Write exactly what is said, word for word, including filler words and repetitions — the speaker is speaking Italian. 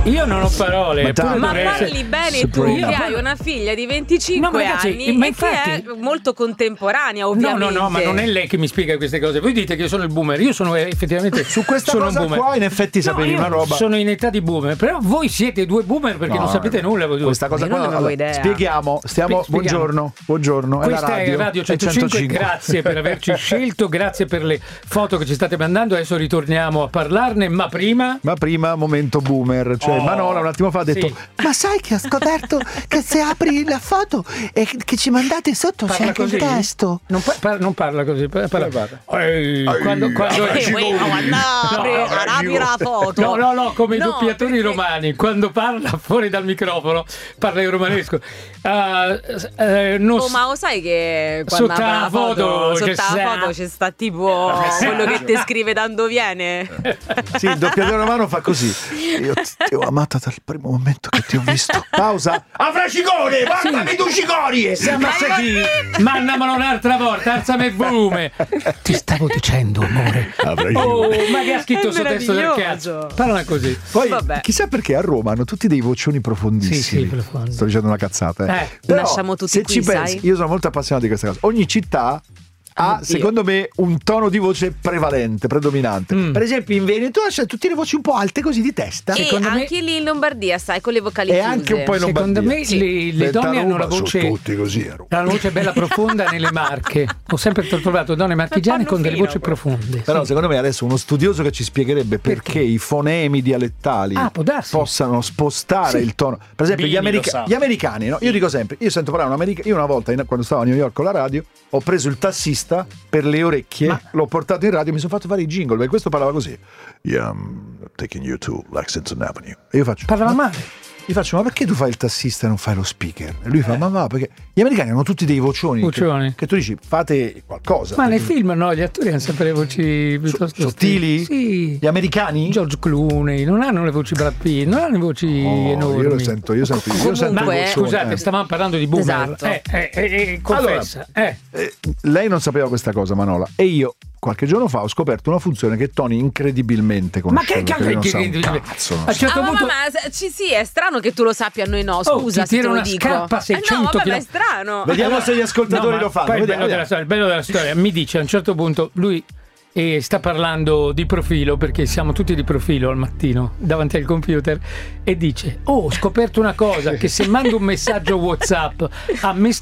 Io non ho parole. Ma, pure Ma dovrei parli essere- bene tu Supreme. che hai una figlia di venticinque No, ma ragazzi, anni ma e infatti- che è molto contemporanea, No, ovviamente. no, no, ma non è lei che mi spiega queste cose. Voi dite che io sono il boomer, io sono eh, effettivamente Su questa sono cosa un boomer. qua in effetti No, sapevi io una roba. sono in età di boomer, però voi siete due boomer perché No, non sapete nulla voi due. Questa cosa Io non qua avevo allora, idea. spieghiamo, stiamo Spie- spieghiamo. buongiorno, buongiorno, è la Questa radio, è Radio è centocinque, grazie per averci scelto, grazie per le foto che ci state mandando, adesso ritorniamo a parlarne, ma prima... Ma prima momento boomer, cioè Oh, Manola un attimo fa ha detto sì. Ma sai che ho scoperto che se apri la foto e che ci mandate sotto c'è Parla anche così? il testo. Non, pa- par- non parla così, parla. parla. Ehi, quando, quando Eh, uè, oh, no, apri- apri la foto. No, no, no, come No, i doppiatori perché- romani, quando parla fuori dal microfono, parla in romanesco. Ah, eh, non Oh, s- ma lo sai che quando Sotto apre la la foto, foto sotto c'è la sta- foto c'è sta tipo quello che ti scrive tanto viene. sì, il doppiatore romano fa così. Io ti, ti ho amata dal primo momento che ti ho visto. Pausa. Avracicone, parlami tu cicorie. Siamo a chi? Mandamelo un'altra volta, alzami il volume. Ti stavo dicendo, amore. Oh, ma che ha scritto È sto testo del meraviglioso. cazzo? Parla così. Poi Vabbè. chissà perché a Roma hanno tutti dei vocioni profondissimi. Sì, sì, profondi. Sto dicendo una cazzata. Eh. Eh, Però, nasciamo tutti se qui, ci pensi, sai? io sono molto appassionato di questa cosa. Ogni città ha, Oddio. secondo me, un tono di voce prevalente, predominante. Mm. Per esempio, in Veneto c'è tutte le voci un po' alte così di testa. E Secondo me- anche lì in Lombardia, sai, con le vocali E chiuse. anche un po' in Secondo Lombardia. me Sì. le, le donne hanno la voce Sono tutti così a Roma. hanno una voce bella profonda nelle Marche. Ho sempre trovato donne marchigiane con delle fino, voci però. profonde. Però Sì. secondo me adesso uno studioso che ci spiegherebbe perché, Perché? i fonemi dialettali Ah, può darsi. possano spostare Sì. il tono. Per esempio, gli, Bini lo america- sa. gli americani, no? Io dico sempre, io sento parlare un americano. Io una volta, in- quando stavo a New York con la radio, ho preso il tassista per le orecchie, Ma- l'ho portato in radio e mi sono fatto fare i jingle, perché questo parlava così. Yeah, I'm taking you to Lexington Avenue. E io faccio. Parlava "Ma-" male. Gli faccio, ma perché tu fai il tassista e non fai lo speaker? E lui fa, ma va, perché gli americani hanno tutti dei vocioni. che- Vocioni. Che, tu dici, fate qualcosa. Ma nei film no, gli attori hanno sempre le voci piuttosto sottili? Sì. Gli americani? George Clooney non hanno le voci Brad Pitt, non hanno le voci Oh, enormi. io lo sento, io sento, io Comunque- sento Ma- il vocione, Scusate, eh. stavamo parlando di boomer. Esatto. Eh, eh, eh, eh, confessa. eh. Eh, lei non sapeva questa cosa, Manola, e io qualche giorno fa ho scoperto una funzione che Tony incredibilmente Ma conosceva. che perché io non cacchio sa un che cazzo, non A un sa. certo Ah, ma, punto ma se- ci, sì, è strano che tu lo sappia, noi no. Oh, Scusa ti se tira te lo una dico. scarpa a Eh, no, seicento vabbè, ma è chilometri. strano. Vediamo se gli ascoltatori No, ma lo fanno. poi il Vediamo, bello, della vediamo. storia, il bello della storia mi dice a un certo punto lui eh, sta parlando di profilo perché siamo tutti di profilo al mattino davanti al computer e dice oh ho scoperto una cosa che se mando un messaggio WhatsApp a me